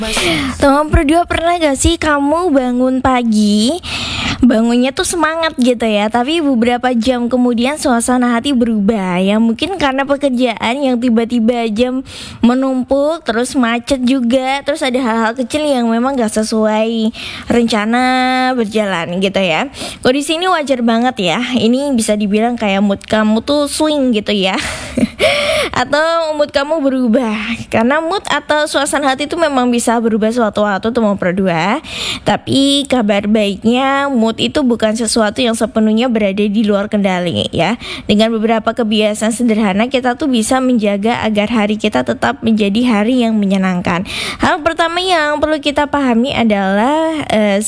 Teman berdua, pernah gak sih kamu bangun pagi, bangunnya tuh semangat gitu ya, tapi beberapa jam kemudian suasana hati berubah ya, mungkin karena pekerjaan yang tiba-tiba aja menumpuk, terus macet juga, terus ada hal-hal kecil yang memang gak sesuai rencana berjalan gitu ya. Kondisi ini wajar banget ya, ini bisa dibilang kayak mood kamu tuh swing gitu ya atau mood kamu berubah, karena mood atau suasana hati itu memang bisa berubah sewaktu-waktu teman berdua. Tapi kabar baiknya, mood itu bukan sesuatu yang sepenuhnya berada di luar kendali ya. Dengan beberapa kebiasaan sederhana, kita tuh bisa menjaga agar hari kita tetap menjadi hari yang menyenangkan. Hal pertama yang perlu kita pahami adalah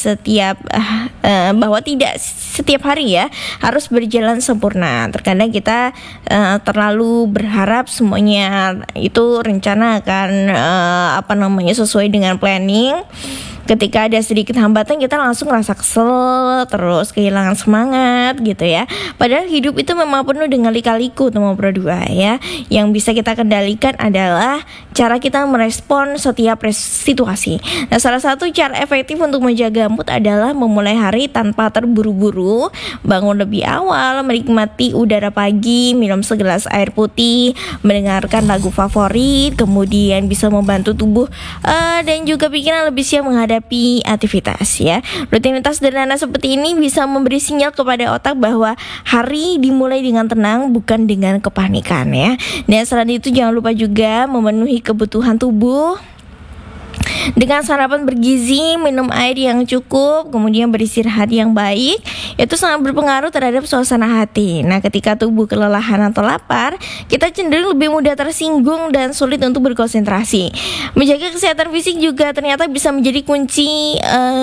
bahwa tidak setiap hari ya harus berjalan sempurna. Terkadang kita terlalu berharap semuanya itu rencana akan sesuai dengan planning. Ketika ada sedikit hambatan, kita langsung rasa kesel, terus kehilangan semangat gitu ya. Padahal hidup itu memang penuh dengan lika-liku teman berdua ya. Yang bisa kita kendalikan adalah cara kita merespon setiap situasi. Nah, salah satu cara efektif untuk menjaga mood adalah memulai hari tanpa terburu-buru, bangun lebih awal, menikmati udara pagi, minum segelas air putih, mendengarkan lagu favorit, kemudian bisa membantu tubuh dan juga pikiran lebih siap menghadapi aktivitas ya. Rutinitas sederhana seperti ini bisa memberi sinyal kepada otak bahwa hari dimulai dengan tenang, bukan dengan kepanikan ya. Dan selain itu, jangan lupa juga memenuhi kebutuhan tubuh dengan sarapan bergizi, minum air yang cukup, kemudian beristirahat yang baik. Itu sangat berpengaruh terhadap suasana hati. Nah, ketika tubuh kelelahan atau lapar, kita cenderung lebih mudah tersinggung dan sulit untuk berkonsentrasi. Menjaga kesehatan fisik juga ternyata bisa menjadi kunci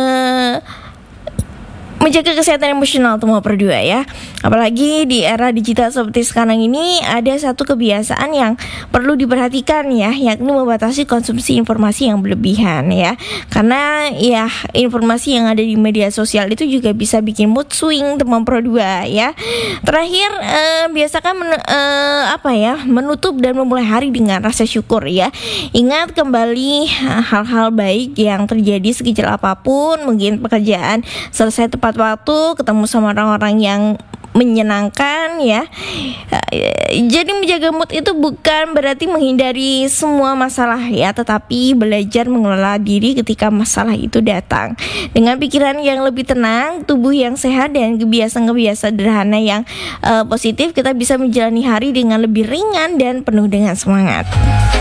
menjaga kesehatan emosional teman berdua ya. Apalagi di era digital seperti sekarang ini, ada satu kebiasaan yang perlu diperhatikan ya, yakni membatasi konsumsi informasi yang berlebihan ya. Karena ya informasi yang ada di media sosial itu juga bisa bikin mood swing teman berdua ya. Terakhir, biasakan menutup dan memulai hari dengan rasa syukur ya. Ingat kembali hal-hal baik yang terjadi sekecil apapun, mungkin pekerjaan selesai tepat waktu, ketemu sama orang-orang yang menyenangkan ya. Jadi menjaga mood itu bukan berarti menghindari semua masalah ya, tetapi belajar mengelola diri ketika masalah itu datang. Dengan pikiran yang lebih tenang, tubuh yang sehat, dan kebiasaan-kebiasaan sederhana yang positif, kita bisa menjalani hari dengan lebih ringan dan penuh dengan semangat.